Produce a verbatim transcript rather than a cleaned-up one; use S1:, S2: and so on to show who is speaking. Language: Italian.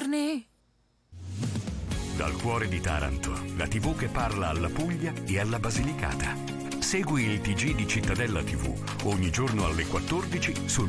S1: giorni.
S2: Dal cuore di Taranto, la tivù che parla alla Puglia e alla Basilicata. Segui il T G di Cittadella tivù ogni giorno alle quattordici sul